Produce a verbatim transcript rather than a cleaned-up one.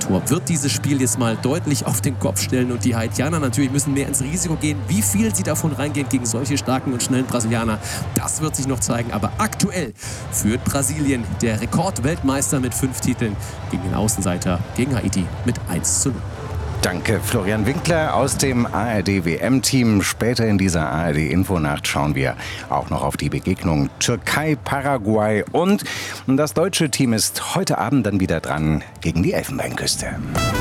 Tor wird dieses Spiel jetzt mal deutlich auf den Kopf stellen und die Haitianer natürlich müssen mehr ins Risiko gehen. Wie viel sie davon reingehen gegen solche starken und schnellen Brasilianer, das wird sich noch zeigen. Aber aktuell führt Brasilien, der Rekordweltmeister mit fünf Titeln, gegen den Außenseiter, gegen Haiti mit eins zu null. Danke, Florian Winkler aus dem A R D-W M-Team. Später in dieser A R D-Infonacht schauen wir auch noch auf die Begegnung Türkei-Paraguay. Und das deutsche Team ist heute Abend dann wieder dran gegen die Elfenbeinküste.